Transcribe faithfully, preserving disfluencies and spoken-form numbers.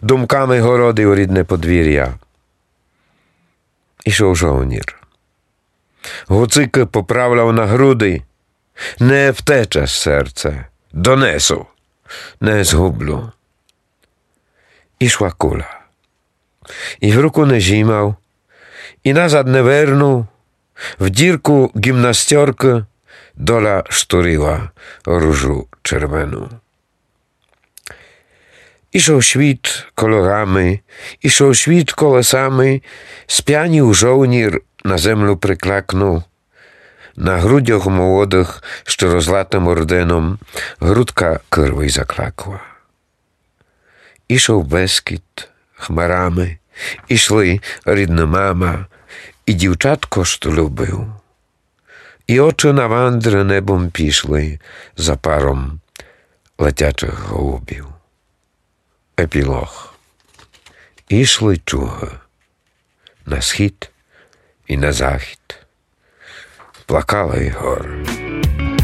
думками городив рідне подвір'я. Ішов жовнір. Гуцики поправляв на груди. Не втече серце, донесу, не згублю. Ішла куля. І в руку не жімав, і назад не вернув. В дірку гімнастерки доля штурила różu czerwoną. Ішов świt kolorami, ішов świt колесами, сп'янів жовнір, на землю приклакнув. На грудях молодих, що розлатим орденом, грудка кирви заклакла. Ішов безкіт хмарами, ішли рідна мама і дівчатко, що любив. І очі на вандри небом пішли за паром летячих голубів. Епілог. Ішли чуги на схід і на захід. Плакали гори.